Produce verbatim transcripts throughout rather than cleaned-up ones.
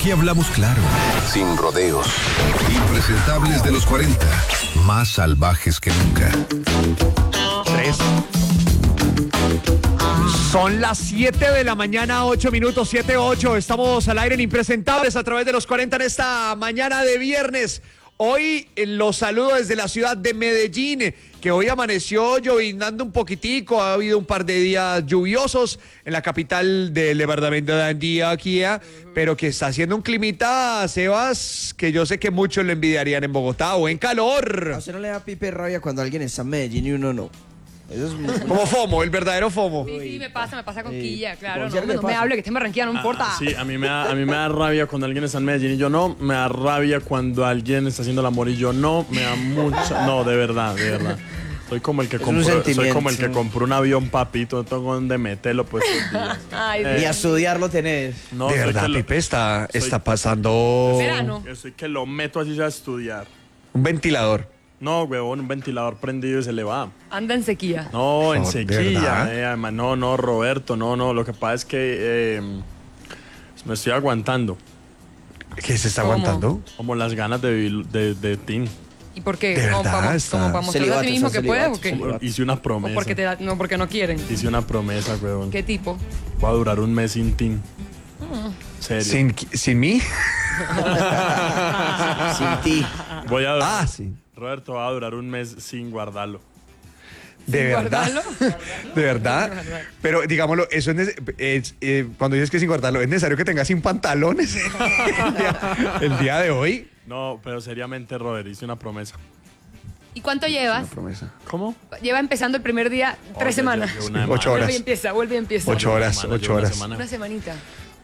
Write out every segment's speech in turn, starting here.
Aquí hablamos claro, sin rodeos. Impresentables de los cuarenta, más salvajes que nunca. Tres. Son las siete de la mañana, ocho minutos, siete ocho. Estamos al aire en Impresentables a través de los cuarenta en esta mañana de viernes. Hoy eh, los saludo desde la ciudad de Medellín, que hoy amaneció lloviznando un poquitico. Ha habido un par de días lluviosos en la capital del departamento de Antioquia, pero que está haciendo un climita, Sebas, que yo sé que muchos lo envidiarían en Bogotá. Buen calor. ¿A usted no le da pipe rabia cuando alguien está en Medellín y uno no? Eso es muy... Como FOMO, el verdadero FOMO. Sí, sí, me pasa, me pasa con Sí. Quilla, claro. Como No, no me pasa. hable, que esté en Barranquilla, no me importa. Ah, sí, a mí, me da, a mí me da rabia cuando alguien está en Medellín y yo no. Me da rabia cuando alguien está haciendo el amor y yo no. Me da mucha... No, de verdad, de verdad. Soy como el que un compró, soy sentimiento. como el que compró un avión, papito. No tengo donde meterlo, pues. estos días. Ay, Eh, Ni a estudiarlo tenés. No, De soy verdad, que lo- Pipe, está, soy- está pasando Verano. Yo soy que lo meto así a estudiar. un ventilador. No, huevón, un ventilador prendido y se le va. Anda en sequía. No, en Oh, sequía. ¿verdad? eh, además, no, no, Roberto, no, no. Lo que pasa es que eh, me estoy aguantando. ¿Qué se está ¿Cómo? aguantando? Como las ganas de vivir de, de Tin. ¿Y por qué? ¿De ¿Como verdad? para, Está- como para mostrarle a Celibato, sí mismo está que puede o celibato, qué? celibato. Hice una ¿O promesa. porque, te la- no, porque no quieren? Hice una promesa, huevón. ¿Qué tipo? Voy a durar un mes sin Tin. Serio. ¿Sin, sin mí? Sin ti. Voy a Ah, sí. Roberto, va a durar un mes sin guardarlo. ¿De ¿Sin verdad? guardarlo? ¿De verdad? Pero digámoslo, eso es, nece- es, eh, cuando dices que sin guardarlo, ¿es necesario que tengas sin pantalones el día, el día de hoy? No, pero seriamente, Robert, hice una promesa. ¿Y cuánto llevas? Promesa. ¿Cómo? Lleva empezando el primer día, tres Oye, semanas. llevo una Ocho semana. horas. Vuelve y empieza, vuelve y empieza. Ocho Llevo una horas, semana, ocho llevo una horas. semana. Una semanita.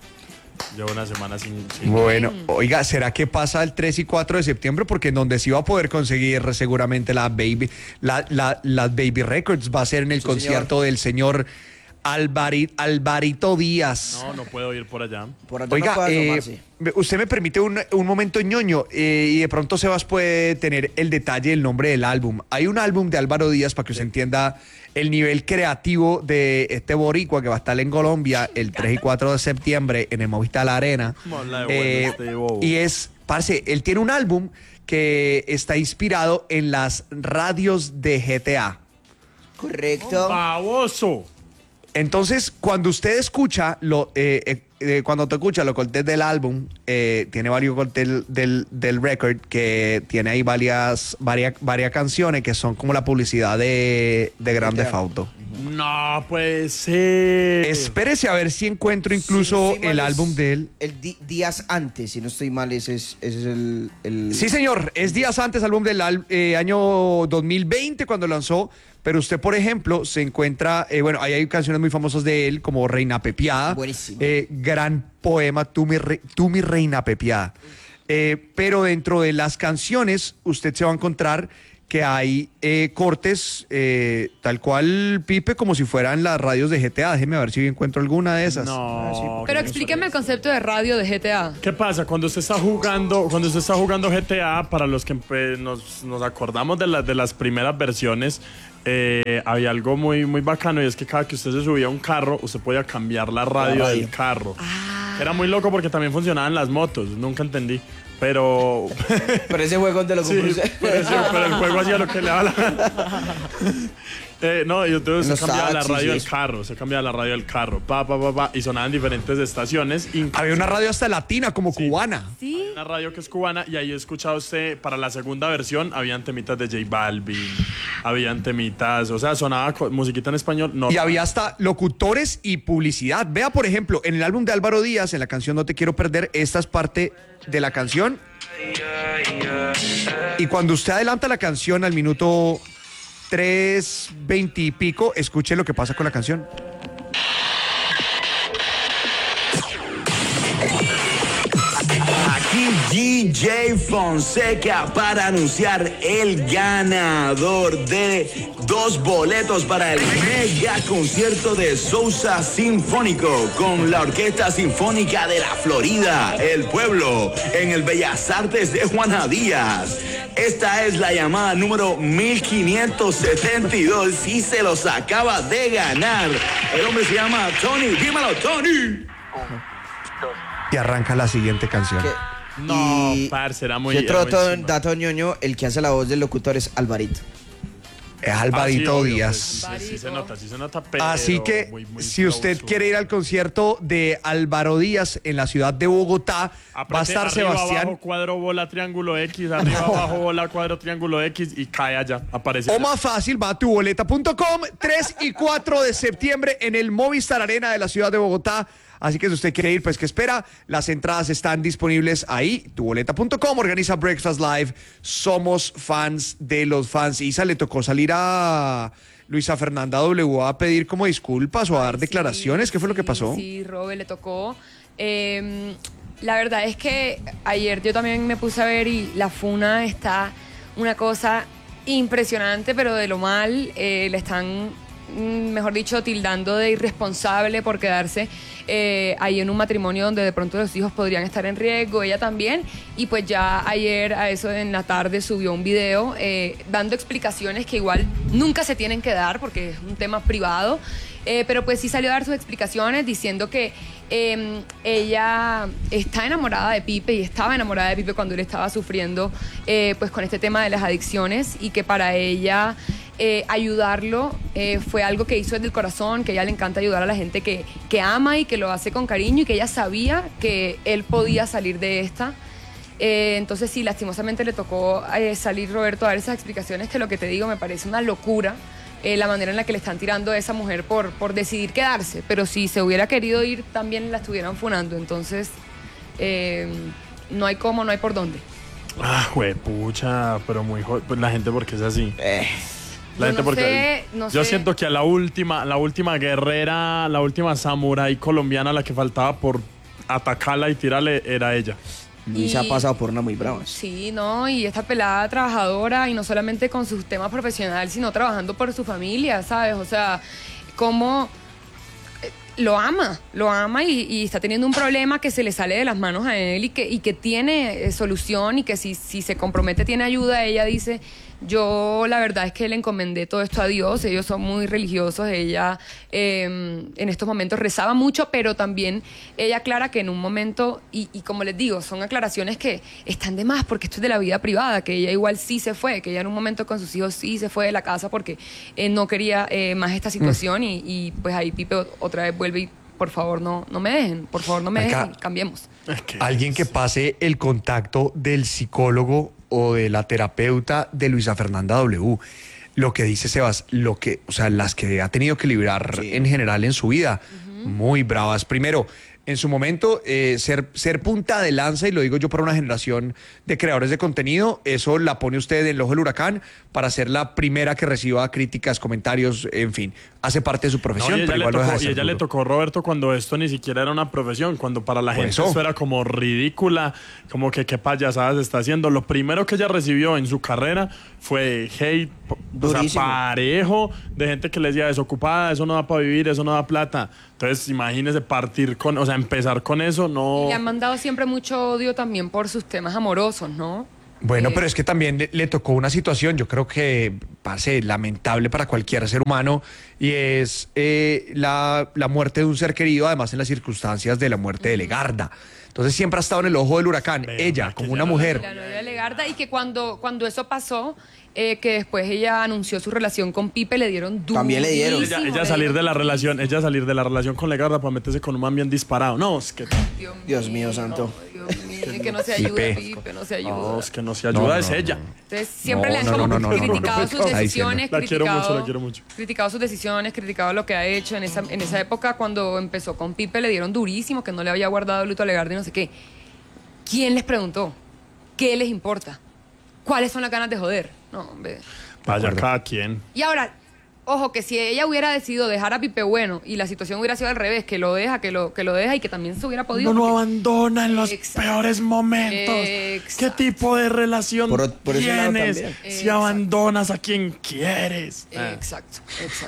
Llevo una semana sin... sin- Bueno, oiga, ¿será que pasa el tres y cuatro de septiembre? Porque en donde sí va a poder conseguir seguramente la Baby, la, la, las Baby Records va a ser en el Sí, concierto del señor Alvari- Alvarito Díaz. No, no puedo ir por allá. Por allá Oiga, no puede eh, asomarse. me- usted me permite un, un momento ñoño eh, y de pronto Sebas puede tener el detalle del nombre del álbum. Hay un álbum de Álvaro Díaz para que usted entienda el nivel creativo de este boricua que va a estar en Colombia el tres y cuatro de septiembre en el Movistar Arena. ¿Cómo habla de bueno este bobo? y es, parce, él tiene un álbum que está inspirado en las radios de G T A. Correcto. ¡Baboso! Entonces, cuando usted escucha, lo, eh, eh, eh, cuando te escucha los cortes del álbum, eh, tiene varios cortes del, del, del record que tiene ahí varias, varias, varias canciones que son como la publicidad de, de Grand Theft Auto. No puede ser. Espérese a ver si encuentro incluso Si no estoy mal, el es álbum de él. El di- días antes, si no estoy mal, ese es, ese es el, el... Sí, señor, es días antes álbum del al- eh, año dos mil veinte cuando lanzó, pero usted, por ejemplo, se encuentra, eh, bueno, ahí hay canciones muy famosas de él, como Reina Pepiada. Buenísimo. Eh, gran poema, Tú mi, re- tú mi Reina Pepiada. Eh, pero dentro de las canciones, usted se va a encontrar que hay eh, cortes eh, tal cual, Pipe, como si fueran las radios de G T A. Déjeme ver si encuentro alguna de esas. No. Pero explíqueme el concepto de radio de G T A. ¿Qué pasa? Cuando usted está jugando, cuando usted está jugando G T A, para los que empe- nos, nos acordamos de, las de las primeras versiones, eh, había algo muy, muy bacano y es que cada que usted se subía a un carro, usted podía cambiar la radio, La radio. del carro. Era muy loco porque también funcionaban las motos, nunca entendí. Pero. Pero ese juego te lo Sí, compró usted. pero, sí, pero el juego hacía lo que le daba la gana. Eh, no, y entonces En se los cambiaba la taxis radio y del eso. carro, se cambiaba la radio del carro, pa, pa, pa, pa, y sonaban diferentes estaciones. Había una radio hasta latina, como Sí. cubana. ¿Sí? Una radio que es cubana y ahí he escuchado usted, para la segunda versión, habían temitas de J Balvin, habían temitas, o sea, sonaba co- musiquita en español. No, Y había hasta locutores y publicidad. Vea, por ejemplo, en el álbum de Álvaro Díaz, en la canción No Te Quiero Perder, esta es parte de la canción. Y cuando usted adelanta la canción al minuto tres veinte y pico, escuche lo que pasa con la canción. Aquí D J Fonseca para anunciar el ganador de dos boletos para el mega concierto de Sousa Sinfónico con la Orquesta Sinfónica de la Florida, El Pueblo, en el Bellas Artes de Juana Díaz. Esta es la llamada número mil quinientos setenta y dos y se los acaba de ganar. El hombre se llama Tony. Dímelo, Tony. y arranca la siguiente canción. Que- No, y- parce, era muy... y otro era muy dato, chimba. dato ñoño, el que hace la voz del locutor es Alvarito. Es Ah, Alvarito sí, obvio, Díaz. pues, sí, sí se nota, sí se nota, pero Así que muy, muy si usted flow, quiere ir al concierto de Álvaro Díaz en la ciudad de Bogotá, va a apriete estar arriba, Sebastián. abajo, cuadro, bola, triángulo X, arriba, abajo, bola, cuadro, triángulo X y cae allá, aparece. O allá. más fácil, va a tuboleta punto com, tres y cuatro de septiembre en el Movistar Arena de la ciudad de Bogotá. Así que si usted quiere ir, pues que espera, las entradas están disponibles ahí, tuboleta punto com, organiza Breakfast Live, somos fans de los fans. Isa, le tocó salir a Luisa Fernanda W a pedir como disculpas o a dar Sí, declaraciones. ¿Qué fue lo que sí, pasó? Sí, Robe, le tocó. Eh, la verdad es que ayer yo también me puse a ver y la funa está una cosa impresionante, pero de lo mal. Eh, le están, mm, mejor dicho, tildando de irresponsable por quedarse eh, ahí en un matrimonio donde de pronto los hijos podrían estar en riesgo, ella también. Y pues ya ayer a eso en la tarde subió un video eh, dando explicaciones que igual nunca se tienen que dar porque es un tema privado. Eh, pero pues sí salió a dar sus explicaciones diciendo que eh, ella está enamorada de Pipe y estaba enamorada de Pipe cuando él estaba sufriendo eh, pues con este tema de las adicciones y que para ella eh, ayudarlo eh, fue algo que hizo desde el corazón, que a ella le encanta ayudar a la gente que, que ama y que lo hace con cariño y que ella sabía que él podía salir de esta. Eh, entonces sí, lastimosamente le tocó eh, salir Roberto a dar esas explicaciones que lo que te digo me parece una locura. Eh, la manera en la que le están tirando a esa mujer por, por decidir quedarse, pero si se hubiera querido ir también la estuvieran funando, entonces eh, no hay cómo, no hay por dónde. Ah, pucha, pero muy jo- pues la gente porque es así. Eh, La Yo gente no porque sé, no yo sé. siento que a la última, la última guerrera, la última samurái colombiana, la que faltaba por atacarla y tirarle era ella. Luisa Y- ha pasado por una muy brava. Sí, no, y esta pelada trabajadora y no solamente con sus temas profesionales, sino trabajando por su familia, ¿sabes? O sea, cómo eh, lo ama, lo ama y, y está teniendo un problema que se le sale de las manos a él y que, y que tiene eh, solución y que si, si se compromete tiene ayuda. Ella dice, yo la verdad es que le encomendé todo esto a Dios, ellos son muy religiosos, ella eh, en estos momentos rezaba mucho, pero también ella aclara que en un momento, y, y como les digo, son aclaraciones que están de más porque esto es de la vida privada, que ella igual sí se fue, que ella en un momento con sus hijos sí se fue de la casa porque eh, no quería eh, más esta situación y, y pues ahí Pipe otra vez vuelve y por favor no, no me dejen, por favor no me Acá- dejen, cambiemos. Es que- Alguien que pase el contacto del psicólogo o de la terapeuta de Luisa Fernanda W. Lo que dice Sebas, lo que, o sea, las que ha tenido que librar Sí. en general en su vida, muy bravas. Primero, en su momento, eh, ser, ser punta de lanza, y lo digo yo para una generación de creadores de contenido, eso la pone usted en el ojo del huracán para ser la primera que reciba críticas, comentarios, en fin, hace parte de su No, profesión, y ella, pero le igual no deja tocó, de y ser ella le duro. tocó, Roberto, cuando esto ni siquiera era una profesión, cuando para la Por gente eso. eso era como ridícula, como que qué payasadas está haciendo. Lo primero que ella recibió en su carrera fue hate, o sea, Durísimo. parejo, de gente que le decía desocupada, eso no da para vivir, eso no da plata. Entonces, imagínese partir con, o sea, empezar con eso, no... Y le han mandado siempre mucho odio también por sus temas amorosos, ¿no? Bueno, Eh, pero es que también le, le tocó una situación, yo creo que, parce, lamentable para cualquier ser humano, y es eh, la, la muerte de un ser querido, además en las circunstancias de la muerte de Legarda. Entonces siempre ha estado en el ojo del huracán. Verdad Ella, que como ya una no la- mujer. La novia de Legarda y que cuando, cuando eso pasó, eh, que después ella anunció su relación con Pipe, le dieron durísimo. También le dieron. Ella, le ella salir dieron de la durísimo. relación, ella salir de la relación con Legarda para meterse con un man bien disparado. No, es que, Dios mío, santo. Dios mío, que no se ayuda, Pipe. Pipe, no se ayuda. no, es que no se ayuda, No, es no, ella. no. Entonces siempre No, le han no, como no, no, no, criticado no, no, sus no, está decisiones, diciendo. La quiero mucho, criticado- la quiero mucho. criticado sus decisiones, criticado lo que ha hecho. En esa, en esa época cuando empezó con Pipe le dieron durísimo, que no le había guardado luto a Legarda y no sé qué. ¿Quién les preguntó? ¿Qué les importa? ¿Cuáles son las ganas de joder? No, hombre. Vaya acuerdo. cada quien. Y ahora, ojo, que si ella hubiera decidido dejar a Pipe bueno y la situación hubiera sido al revés, que lo deja, que lo, que lo deja y que también se hubiera podido. No lo porque- abandona en los Exacto. peores momentos. Exacto. ¿Qué tipo de relación Por- por ese lado tienes también. si Exacto. abandonas a quien quieres? Ah. Exacto, exacto.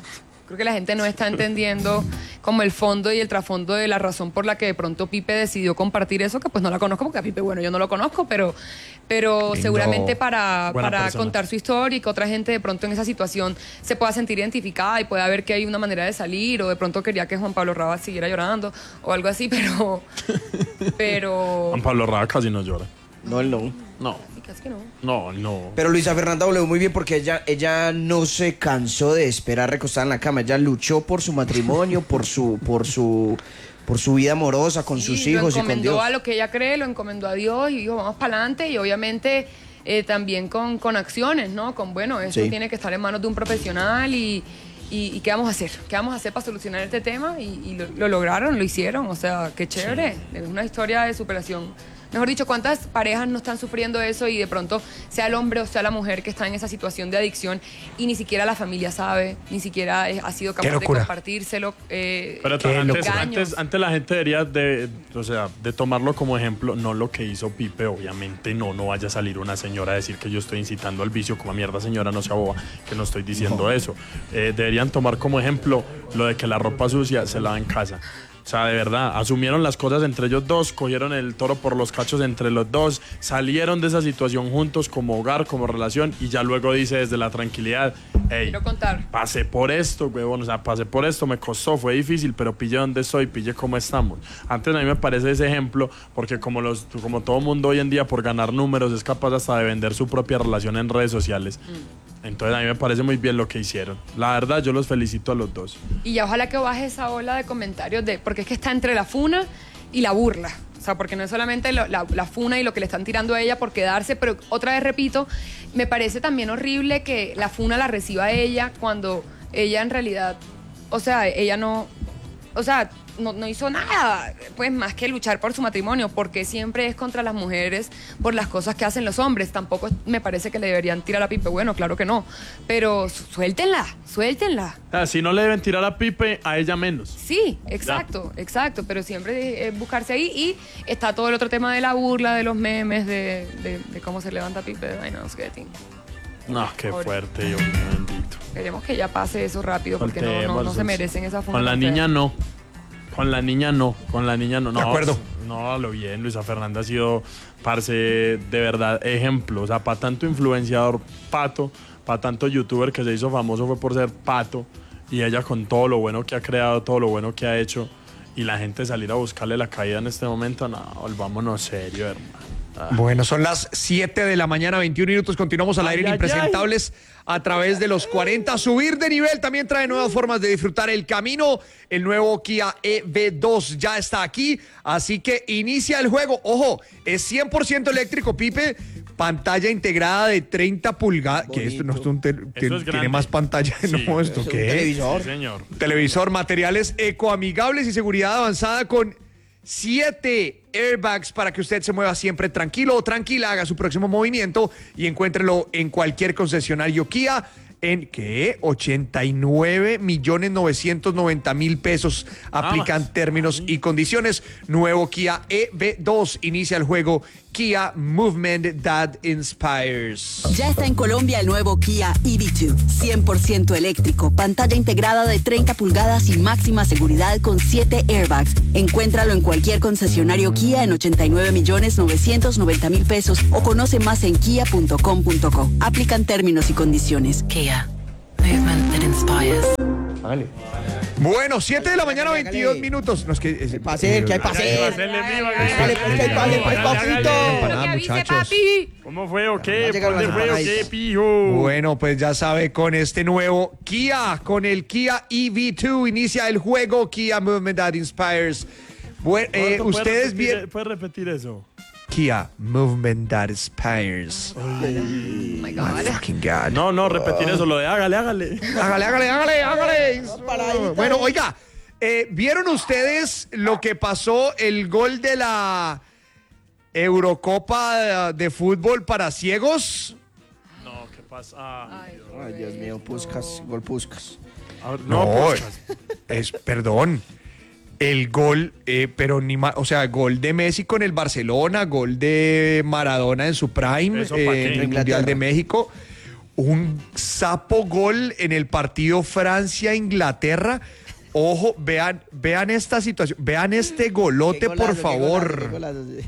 Creo que la gente no está entendiendo como el fondo y el trasfondo de la razón por la que de pronto Pipe decidió compartir eso, que pues no la conozco, porque a Pipe, bueno, yo no lo conozco, pero, pero seguramente para, para contar su historia y que otra gente de pronto en esa situación se pueda sentir identificada y pueda ver que hay una manera de salir, o de pronto quería que Juan Pablo Raba siguiera llorando o algo así, pero... pero... Juan Pablo Raba casi no llora. No, él no. No. Casi que no. No, no. Pero Luisa Fernanda habló muy bien porque ella, ella no se cansó de esperar recostada en la cama. Ella luchó por su matrimonio, por su, por su, por su vida amorosa con Sí, sus hijos y lo con encomendó Dios. a lo que ella cree, lo encomendó a Dios y dijo, vamos para adelante. Y obviamente eh, también con, con acciones, ¿no? Con, bueno, eso Sí. tiene que estar en manos de un profesional y, y, y ¿qué vamos a hacer? ¿Qué vamos a hacer para solucionar este tema? Y, y lo, lo lograron, lo hicieron. O sea, qué chévere. Es una historia de superación. Mejor dicho, ¿cuántas parejas no están sufriendo eso y de pronto sea el hombre o sea la mujer que está en esa situación de adicción y ni siquiera la familia sabe, ni siquiera eh, ha sido capaz de compartírselo? Eh, Pero antes, antes, antes la gente debería de, o sea, de tomarlo como ejemplo, no lo que hizo Pipe, obviamente no, no vaya a salir una señora a decir que yo estoy incitando al vicio, como mierda señora, no sea boba, que no estoy diciendo no. eso. Eh, deberían tomar como ejemplo lo de que la ropa sucia se lava en casa. O sea, de verdad, asumieron las cosas entre ellos dos, cogieron el toro por los cachos entre los dos, salieron de esa situación juntos como hogar, como relación, y ya luego dice desde la tranquilidad, hey, quiero contar. Pasé por esto, huevón, o sea, pasé por esto, me costó, fue difícil, pero pille dónde estoy, pille cómo estamos. Antes a mí me parece ese ejemplo, porque como, los, como todo mundo hoy en día por ganar números es capaz hasta de vender su propia relación en redes sociales. Mm. Entonces a mí me parece muy bien lo que hicieron. La verdad, yo los felicito a los dos. Y ya ojalá que baje esa ola de comentarios, de porque es que está entre la funa y la burla. O sea, porque no es solamente lo, la, la funa y lo que le están tirando a ella por quedarse, pero otra vez repito, me parece también horrible que la funa la reciba a ella cuando ella en realidad, o sea, ella no, o sea, no, no hizo nada, pues más que luchar por su matrimonio, porque siempre es contra las mujeres por las cosas que hacen los hombres. Tampoco me parece que le deberían tirar a Pipe, bueno, claro que no, pero suéltenla, suéltenla. O sea, si no le deben tirar a Pipe, a ella menos. Sí, exacto, ya. exacto, pero siempre es buscarse ahí. Y está todo el otro tema de la burla, de los memes, de, de, de cómo se levanta Pipe de Vainos Getting. No, qué Pobre. fuerte, Dios mío bendito. Queremos que ya pase eso rápido, porque no, no, no se merecen esa funa. Con la niña no. Con la niña no, con la niña no. De acuerdo. No, lo bien, Luisa Fernanda ha sido, parce, de verdad, ejemplo. O sea, para tanto influenciador pato, para tanto youtuber que se hizo famoso fue por ser pato, y ella con todo lo bueno que ha creado, todo lo bueno que ha hecho, y la gente salir a buscarle la caída en este momento, no, volvámonos serio, hermano. Ah. Bueno, son las siete de la mañana, veintiún minutos. Continuamos al aire en Impresentables a través de los cuarenta. Subir de nivel también trae nuevas formas de disfrutar el camino. El nuevo Kia E V dos ya está aquí, así que inicia el juego. Ojo, es cien por ciento eléctrico, Pipe. Pantalla integrada de treinta pulgadas. Que esto no es un te- te- es tiene más pantalla. Sí, no, ¿esto qué es? Televisor. Sí, señor. Televisor, materiales ecoamigables y seguridad avanzada con siete airbags para que usted se mueva siempre tranquilo o tranquila, haga su próximo movimiento y encuéntrelo en cualquier concesionario Kia. En ¿qué? ochenta y nueve millones novecientos noventa mil pesos. Aplican Vamos. términos y condiciones. Nuevo Kia E V dos. Inicia el juego Kia Movement That Inspires. Ya está en Colombia el nuevo Kia E V dos, cien por ciento eléctrico, pantalla integrada de treinta pulgadas y máxima seguridad con siete airbags. Encuéntralo en cualquier concesionario Kia en ochenta y nueve millones novecientos noventa mil pesos o conoce más en kia punto com punto co. Aplican términos y condiciones. Kia. Movement that inspires. Vale. Bueno, siete de la mañana, veintidós minutos. Nos que, ¿Qué pase? ¿Qué hay pase? Dale, pues, ¿qué hay pase, pues, papito? Empanada, Que avise, muchachos. papi. ¿Cómo fue o qué? Ya llegaron ¿Dónde las fue o empanadas. qué, pijo? Bueno, pues ya sabe, con este nuevo Kia, con el Kia E V dos, inicia el juego Kia Movement That Inspires. Bueno, eh, ¿Puedes ustedes repetir- bien. ¿Puedes repetir eso? Kia Movement That Inspires. Oh my My God. fucking God. No, no, repetir eso, lo de hágale, hágale. Hágale, hágale, hágale, hágale. Bueno, oiga, eh, ¿vieron ustedes lo que pasó, el gol de la Eurocopa de fútbol para ciegos? No, ¿qué pasa? Ah, Ay, Ay, Dios mío, Puskas, gol Puskas. a ver, no, No, pues, es, perdón. El gol, eh, pero ni más, o sea, gol de Messi con el Barcelona, gol de Maradona en su prime, ¿Eso pa' eh, qué? en el Inglaterra. Mundial de México. un sapo gol en el partido Francia-Inglaterra. Ojo, vean, vean esta situación, vean este golote, Qué golazo, por qué favor. golazo, qué golazo, sí.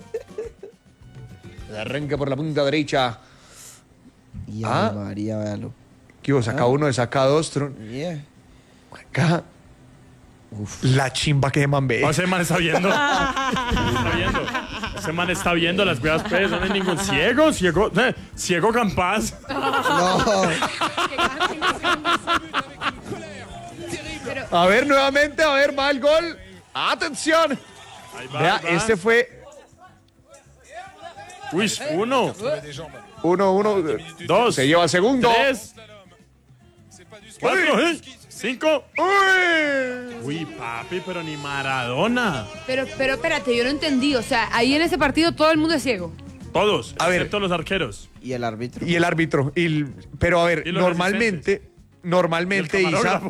Arranque por la punta derecha. Y Ah. Ave María, véalo. ¿Qué hubo? Saca Ah. uno, saca dos. tron- Yeah. Acá. La chimba que man ve. No, ese man está viendo. Está viendo. Ese man está viendo las cuevas, pues. No hay ningún ciego, ciego, eh, ciego capaz. No. A ver, nuevamente, a ver, va el gol. ¡Atención! Ahí va, Vea, ahí va. este fue Uy, uno, uno, uno. dos, Se lleva el segundo. tres, cuatro, ¿eh? cinco. ¡Uy! Uy, papi, pero ni Maradona. Pero, pero espérate, yo no entendí. O sea, ahí en ese partido todo el mundo es ciego. Todos, A ver. excepto los arqueros. Y el árbitro. Y el árbitro. Y el- pero a ver, Y los normalmente, Y normalmente, el Isa. camarógrafo.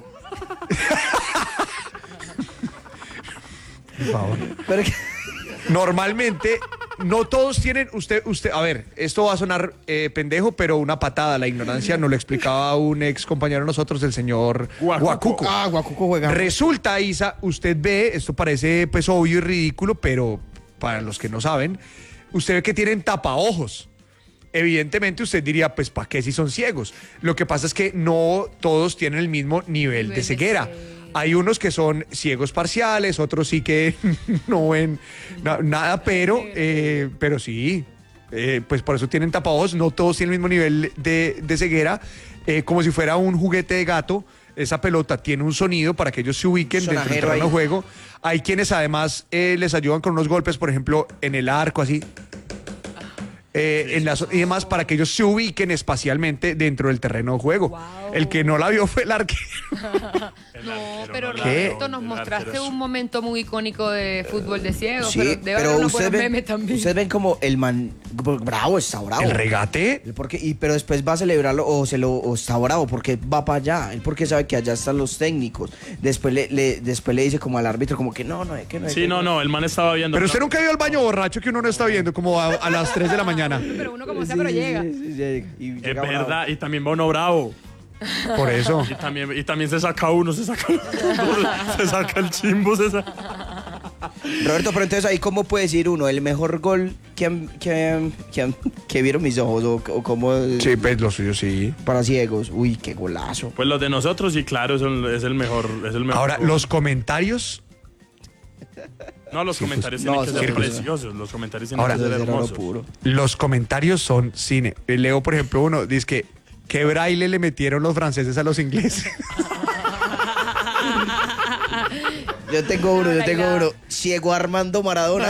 Pero que- Normalmente, no todos tienen. Usted, usted, a ver, esto va a sonar eh, pendejo, pero una patada. La ignorancia nos lo explicaba un ex compañero de nosotros, el señor Guacuco. Guacuco. Ah, Guacuco juega. Resulta, Isa, usted ve, esto parece pues obvio y ridículo, pero para los que no saben, usted ve que tienen tapaojos. Evidentemente usted diría, pues ¿para qué si son ciegos? Lo que pasa es que no todos tienen el mismo nivel Nivel de de ceguera. ceguera. Hay unos que son ciegos parciales, otros sí que no ven na- nada, pero, eh, pero sí, eh, pues por eso tienen tapaojos. No todos tienen el mismo nivel de, de ceguera, eh, como si fuera un juguete de gato. Esa pelota tiene un sonido para que ellos se ubiquen dentro del Sonajero terreno de ahí. juego. Hay quienes además eh, les ayudan con unos golpes, por ejemplo, en el arco, así. Eh, en la zo- y demás, para que ellos se ubiquen espacialmente dentro del terreno de juego. Wow. El que no la vio fue el arquero. No, pero no la ¿Qué? Roberto, nos El mostraste arquero es- un momento muy icónico de fútbol de ciegos, Sí, pero debe pero haber unos ustedes buenos ven, memes también. ustedes ven como el man bravo, está bravo. El regate. Él porque, y, pero después va a celebrarlo o se lo o está bravo porque va para allá. Él porque sabe que allá están los técnicos. Después le, le- después le dice como al árbitro como que no, no, es que no. es Sí, que no, no, el man estaba viendo. Pero usted no. nunca ha ido al baño borracho que uno no está viendo como a, a las tres de la mañana. Pero uno como sea, Sí, pero sí, llega. sí, sí, sí, y Es llega bravo. verdad, y también va uno bravo. Por eso. Y también, y también se saca uno, se saca se saca el chimbo, se saca. Roberto, pero entonces ahí cómo puede decir uno el mejor gol que han- que, han- que, han- que vieron mis ojos o, o cómo Sí, pues lo suyo sí. para ciegos. Uy, qué golazo. Pues los de nosotros, sí, claro, es el, es el mejor, es el mejor. Ahora, los comentarios. No, los comentarios no, tienen que sí, ser pues, preciosos, los comentarios tienen Ahora, que ser Eso es oro hermosos. puro. Los comentarios son cine. Leo, por ejemplo, uno, dice que qué braille le metieron los franceses a los ingleses. Yo tengo uno, yo Ay, tengo la- uno. Ciego Armando Maradona.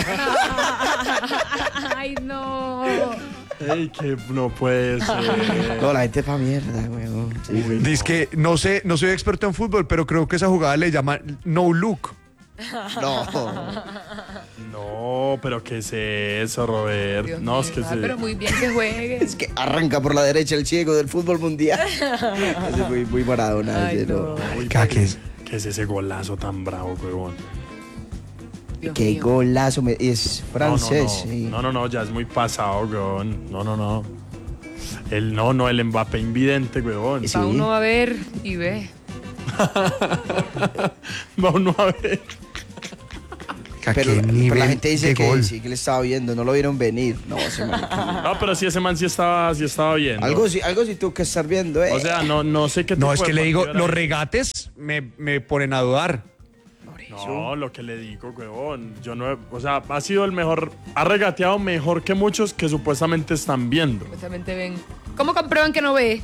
Ay, no. Ey, que no puede ser. No, la gente es pa' mierda, weón. Sí, sí. Dice que no sé, no soy experto en fútbol, pero creo que esa jugada le llaman no look. No. No, pero ¿qué es eso, Robert? Dios no, mío, es que ah, se... pero muy bien que juegue. Es que arranca por la derecha el ciego del fútbol mundial. Ese es muy, muy Maradona. Ay, ese, ¿no? no. Uy, ¿Qué es? ¿Qué es ese golazo tan bravo, huevón? Dios Qué mío. golazo. me- es francés. No, no, no. sí. no, no, no, ya es muy pasado, huevón. No, no, no. El no, no, el Mbappé invidente, huevón. Sí. Va uno a ver y ve. Va uno a ver. ¿A Pero, qué pero nivel la gente dice de que gol? sí, que le estaba viendo, no lo vieron venir. No, ese marica. No, pero sí, ese man sí estaba, sí estaba viendo. Algo sí, algo sí tuvo que estar viendo, eh. O sea, no, no sé qué No, tipo es de que le digo, partido era los ese. regates me, me ponen a dudar. No, lo que le digo, huevón. Yo no he- o sea, ha sido el mejor, ha regateado mejor que muchos que supuestamente están viendo. Supuestamente ven. ¿Cómo comprueban que no ve?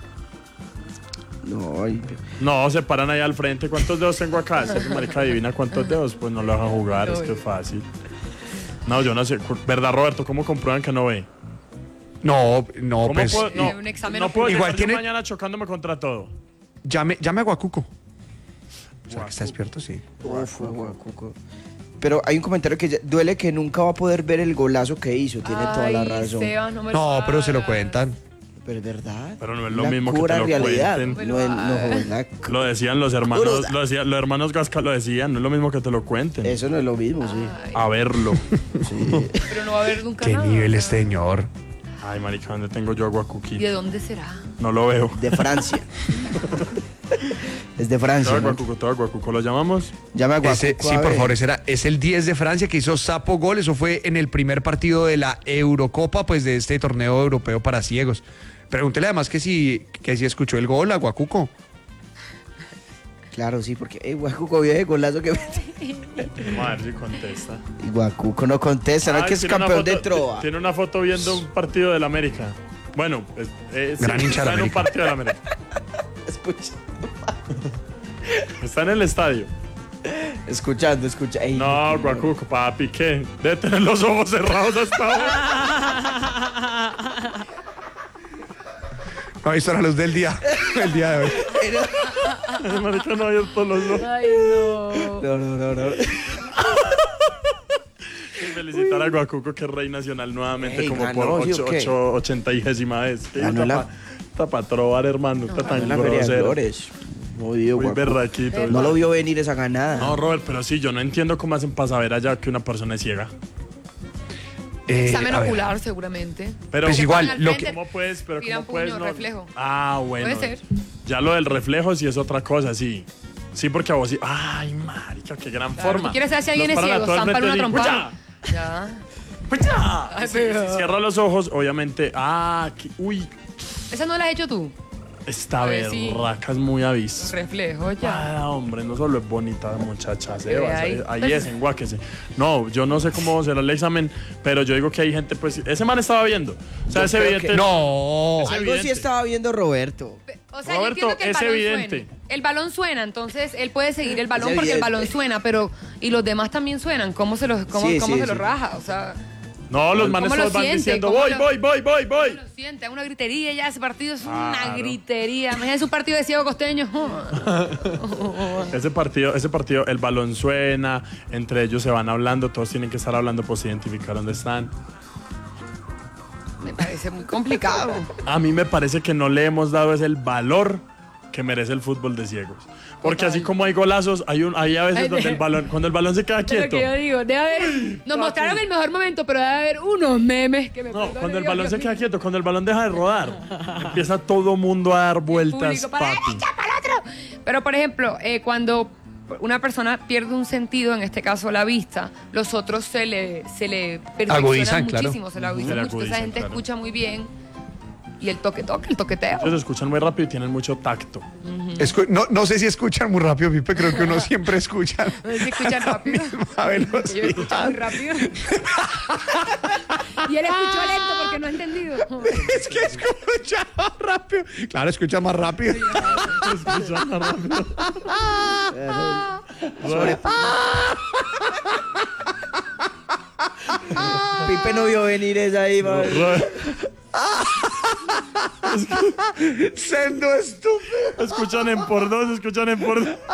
No, ay, No, se paran ahí al frente. ¿Cuántos dedos tengo acá? Ese marica adivina cuántos dedos, pues no lo dejan jugar, es que es fácil. No, yo no sé. ¿Verdad, Roberto? ¿Cómo comprueban que no ve? No, no, ¿Cómo pues puedo, no, Eh, un examen no puedo Igual llegar yo tiene- mañana chocándome contra todo. llame, llame a Guacuco. O sea, que está despierto, sí. uf, guacuco. Pero hay un comentario que ya- duele que nunca va a poder ver el golazo que hizo. Tiene toda la Ay, razón. Sebas, no me lo No, pero se lo hagas. cuentan. Pero es verdad. Pero no es lo La mismo que pura te lo realidad. cuenten. No es, no, es la- Lo decían los hermanos, Cruda. lo decían, los hermanos Gasca lo decían, no es lo mismo que te lo cuenten. Eso no es lo mismo, sí. A verlo. Sí. Pero no va a haber nunca Qué nada. nivel este señor. Ay, marica, ¿dónde tengo yo a Guacuquito? ¿Y de dónde será? No lo veo. De Francia. Es de Francia. Todo ¿no? Guacuco, todo Guacuco, ¿lo llamamos? Llame a Guacuco, Ese, sí, a por ver. favor, ese era, es el diez de Francia que hizo Sapo gol. Eso fue en el primer partido de la Eurocopa, pues de este torneo europeo para ciegos. Pregúntele además que si, que si escuchó el gol a Guacuco. Claro, sí, porque hey, Guacuco vio ese golazo que mete. Vamos a ver si contesta. Y Guacuco no contesta, no es Ay, que es tiene una campeón de foto- trova. Tiene una foto viendo un partido del América. Bueno, es, es- Gran sí, hincha está del en un América. partido del América. Escucha- Está en el estadio. Escuchando, escucha. Ey, No, Guacuco, papi, ¿qué? Debe tener los ojos cerrados hasta ahora. No ha visto la luz del día, el día de hoy. El marica no ha abierto los ojos. Ay, no. No, no, no, no. Y felicitar a Guacuco, que es rey nacional nuevamente, Ey, como ganó, por ¿sí o ocho, qué? ocho, ochenta y gésima vez. ¿Qué Ganó la- tapa, tapa trobar, hermano? Está tan En la Feria de grosero. Flores. Jodido, Muy Guacuco. berraquito. No lo vio venir esa ganada. No, Robert, pero sí, yo no entiendo cómo hacen para saber allá que una persona es ciega. Eh, Examen a ver. ocular, seguramente. Pero Pues igual, Al lo frente, que- ¿Cómo puedes? Pero tiran ¿cómo puedes? puño, no- reflejo. Ah, bueno. Puede ser. Ya lo del reflejo sí es otra cosa, sí. Sí, porque a vos sí. Ay, marica, qué gran Claro, forma. ¿tú quieres saber si alguien Los es paran a ciego? todo el Zampan frente una y, trompada. ¡pucha! Ya. ¡Pucha! Ay, Si- pero- si cierra los ojos, obviamente. Ah, qué- uy, ¿Esa no la has hecho tú? esta A ver, sí. berraca es muy avis. Reflejo, ya. Ah, hombre, no solo es bonita muchacha, Que ve Sebas, ahí. ahí, ahí es, enguáquese. No, yo no sé cómo será el examen, pero yo digo que hay gente, pues, ese man estaba viendo. O sea, Yo es creo evidente. que- No. Es Algo sí evidente. estaba viendo Roberto. O sea, Roberto, yo entiendo que el es balón evidente. suene. El balón suena, entonces él puede seguir el balón Es porque el evidente. balón suena, pero y los demás también suenan. ¿Cómo se los, cómo, Sí, cómo sí, se sí. los raja? O sea, No, los manes ¿Cómo lo todos van siente? diciendo, ¿Cómo voy, lo- voy, voy, voy, voy. lo siente, es una gritería ya ese partido es una Claro. gritería. Imagínate un partido de ciego costeño. Ese partido, ese partido, el balón suena, entre ellos se van hablando, todos tienen que estar hablando por identificar dónde están. Me parece muy complicado. A mí me parece que no le hemos dado ese el valor que merece el fútbol de ciegos. Porque Total. así como hay golazos, hay un, hay a veces Ay, donde de- el balón, cuando el balón se queda Es lo quieto. que yo digo, debe haber. Nos mostraron el mejor momento, pero debe haber unos memes que me No, perdonen cuando el Dios, balón Dios se mío. queda quieto, cuando el balón deja de rodar, empieza todo mundo a dar vueltas, Público, para la papi. derecha, para el otro. Pero, por ejemplo, eh, cuando una persona pierde un sentido, en este caso la vista, los otros se le, se le perfeccionan Agudizan, claro. muchísimo, se le agudizan Se le mucho. Entonces, esa agudizan, gente claro. escucha muy bien. Y el toque toque, el toqueteo. Ellos escuchan muy rápido y tienen mucho tacto. Escu- no, no sé si escuchan muy rápido, Pipe. Creo que uno siempre escucha. No sé si escuchan rápido. A velocidad. Yo escucho muy rápido. Y él escuchó lento porque no ha entendido. Es que escucha más rápido. Claro, escucha más rápido. Escuchan más rápido. Pipe no vio venir esa ahí, man. Sendo estúpido. Escuchan en por dos, escuchan en por dos.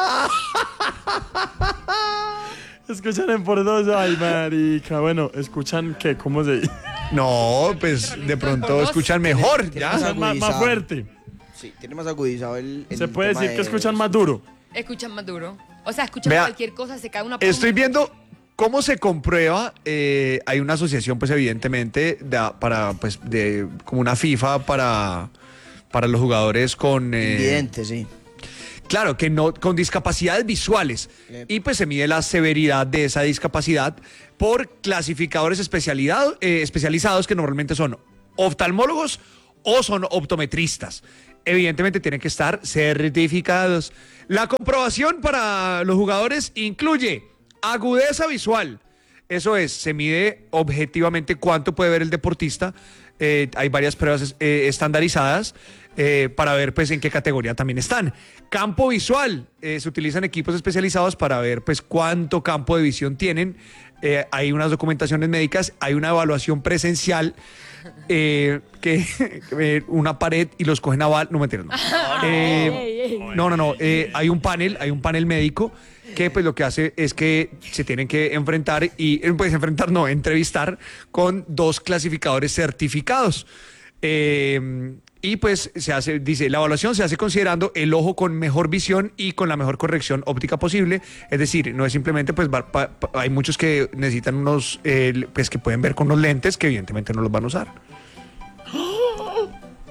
Escuchan en por dos, ay marica. Bueno, escuchan qué, ¿cómo se dice? No, pues de pronto escuchan mejor, ya. Escuchan más, más agudizado. fuerte. Sí, tiene más agudizado el. el Se puede tema decir que de- escuchan más duro. Escuchan más duro. O sea, escuchan Vea, cualquier cosa, se cae una pluma. Estoy viendo cómo se comprueba. eh, hay una asociación, pues evidentemente, de- para, pues, de como una FIFA para, para los jugadores con. eh, Invidente, sí. Claro, que no, con discapacidades visuales. Yep. Y pues se mide la severidad de esa discapacidad por clasificadores especialidad- eh, especializados que normalmente son oftalmólogos o son optometristas. Evidentemente tienen que estar certificados. La comprobación para los jugadores incluye agudeza visual. Eso es, se mide objetivamente cuánto puede ver el deportista. Eh, hay varias pruebas eh, estandarizadas eh, para ver pues en qué categoría también están. Campo visual, eh, se utilizan equipos especializados para ver pues cuánto campo de visión tienen. Eh, hay unas documentaciones médicas, hay una evaluación presencial eh, que eh, una pared y los cogen a bal, no me entiendo. No. Eh, no, no, no. eh, hay un panel, hay un panel médico que pues lo que hace es que se tienen que enfrentar y eh, pues enfrentar, no, entrevistar con dos clasificadores certificados. Eh, y pues se hace, dice, la evaluación se hace considerando el ojo con mejor visión y con la mejor corrección óptica posible. Es decir, no es simplemente, pues va- pa- pa- hay muchos que necesitan unos, eh, pues que pueden ver con unos lentes que evidentemente no los van a usar.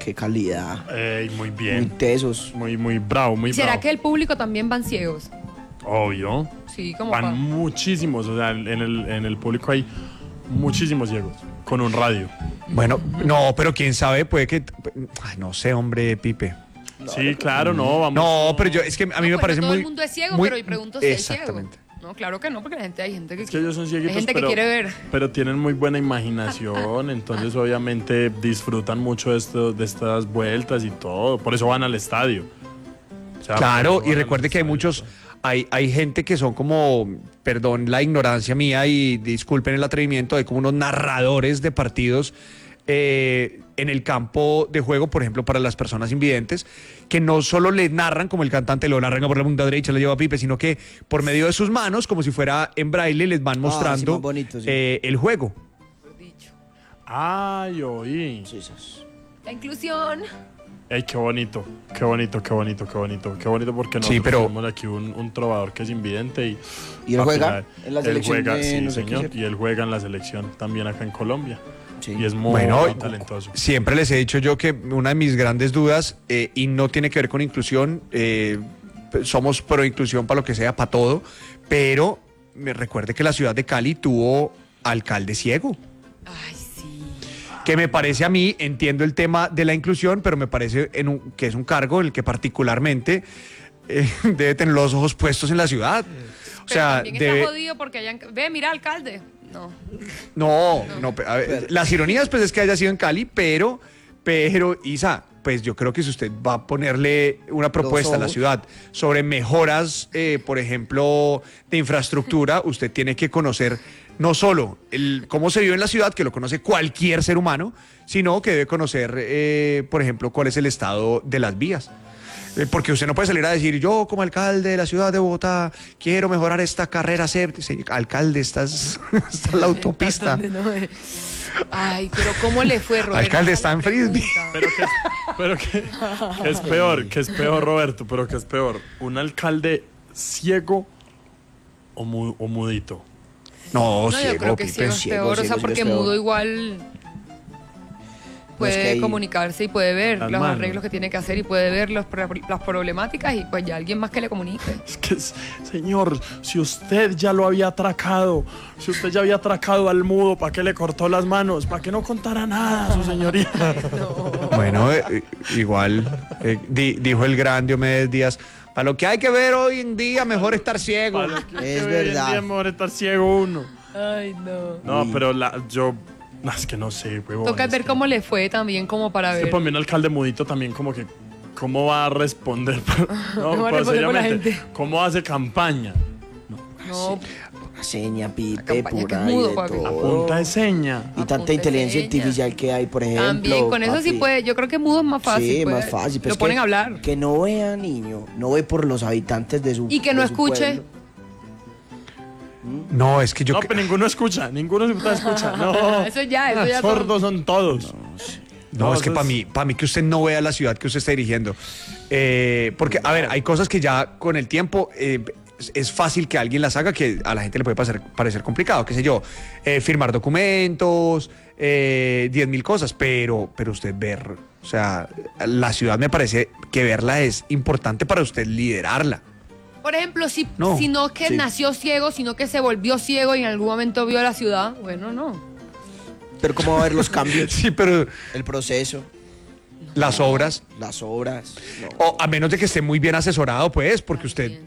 qué calidad. Ey, muy Muy bien. tesos. Muy, muy bravo, muy ¿Será bravo. que el público también van ciegos? Obvio. Sí, como Van pa- muchísimos, o sea, en el, en el público hay muchísimos ciegos con un radio. Bueno, no, pero quién sabe, puede que. Ay, no sé, hombre, Pipe. Sí, claro, no, vamos. No, pero yo, es que a mí No, me pues parece no muy. todo el mundo es ciego, muy- pero y pregunto si es ciego. Exactamente. No, claro que no, porque la gente hay gente que, Es que ellos son cieguitos, hay gente pero, que quiere ver. pero tienen muy buena imaginación, entonces obviamente disfrutan mucho de, esto, de estas vueltas y todo, por eso van al estadio. O sea, Claro, por eso y van al recuerde que hay estadio. muchos, hay, hay gente que son como, perdón la ignorancia mía y disculpen el atrevimiento, hay como unos narradores de partidos eh, en el campo de juego, por ejemplo, para las personas invidentes, que no solo le narran como el cantante, lo narran por la punta derecha, lo lleva a Pipe, sino que por medio de sus manos, como si fuera en braille, les van sí, mostrando más bonito, sí. eh, el juego. Ay, oí. Sí, esas. La inclusión. Ey, qué bonito, qué bonito, qué bonito, qué bonito, qué bonito porque nosotros Sí, pero- tenemos aquí un, un trovador que es invidente y... ¿Y él papi, juega en la él selección juega, de sí, no sé qué, señor, ¿cierto? y él juega en la selección también acá en Colombia. Sí. Y es muy Bueno, talentoso. siempre les he dicho yo que una de mis grandes dudas, eh, y no tiene que ver con inclusión, eh, somos pro inclusión para lo que sea, para todo, pero me recuerde que la ciudad de Cali tuvo alcalde ciego, Ay, sí. que me parece a mí, entiendo el tema de la inclusión, pero me parece en un- que es un cargo en el que particularmente eh, debe tener los ojos puestos en la ciudad. O Pero sea, también debe... está jodido porque hayan... Ve, mira, alcalde. No. No, no, pe- a ver, las ironías pues es que haya sido en Cali, pero, pero Isa, pues yo creo que si usted va a ponerle una propuesta a la ojos. ciudad sobre mejoras, eh, por ejemplo, de infraestructura, usted tiene que conocer no solo el, cómo se vive en la ciudad, que lo conoce cualquier ser humano, sino que debe conocer, eh, por ejemplo, cuál es el estado de las vías. Eh, Porque usted no puede salir a decir, yo como alcalde de la ciudad de Bogotá quiero mejorar esta carrera séptica. Señor alcalde, estás está en la autopista. No, eh. Ay, pero ¿cómo le fue, Roberto? Alcalde, está en frisbee. Pero que, pero que, que es peor, que es peor, Roberto, pero que es peor. ¿Un alcalde ciego o, mu- o mudito? No, No, yo ciego, creo que Pipe. ciego es Ciego, peor, o ciego, sea, ciego porque es peor. mudo igual puede que hay- comunicarse y puede ver Las los manos. arreglos que tiene que hacer y puede ver los pro- las problemáticas y pues ya alguien más que le comunique. Es que, es- señor, si usted ya lo había atracado, si usted ya había atracado al mudo, ¿para qué le cortó las manos? ¿Para qué no contara nada, su señoría? Bueno, eh, eh, igual eh, di- dijo el gran Diomedes Díaz, para lo que hay que ver hoy en día, mejor estar ciego. Para lo que Es hoy en verdad. día es mejor estar ciego uno. Ay, no. No, pero la, yo, no, es que no sé, huevón. Toca es ver que- cómo le fue también como para Es que ver. para mí un alcalde mudito también como que, ¿cómo va a responder? No, ¿Cómo va a pero responder por la seriamente, gente? ¿cómo hace campaña? No, Seña, Pipe, campaña por que es ahí mudo, de papi. A todo. punta de seña. Y tanta Apunte inteligencia seña. artificial que hay, por ejemplo. también con eso sí papi. puede. Yo creo que mudo es más fácil. Sí, puede- más fácil. pero Lo es ponen que, a hablar. Que no vea, niño. No ve por los habitantes de su Y que no de su escuche. pueblo. No, es que yo... No, cre- pero ninguno escucha, ninguno escucha. No, Eso ya, eso ya. sordos son todos. No, No, es que eso para es- mí, para mí que usted no vea la ciudad que usted está dirigiendo. Eh, porque, a ver, hay cosas que ya con el tiempo eh, es, es fácil que alguien las haga, que a la gente le puede parecer, parecer complicado, qué sé yo, eh, firmar documentos, eh, diez mil cosas, pero, pero usted ver, o sea, la ciudad me parece que verla es importante para usted liderarla. Por ejemplo, si No, si no que sí. nació ciego, sino que se volvió ciego y en algún momento vio la ciudad, bueno, no. Pero cómo va a ver los cambios, Sí, pero el proceso, las obras, las obras. No. o a menos de que esté muy bien asesorado, pues, porque usted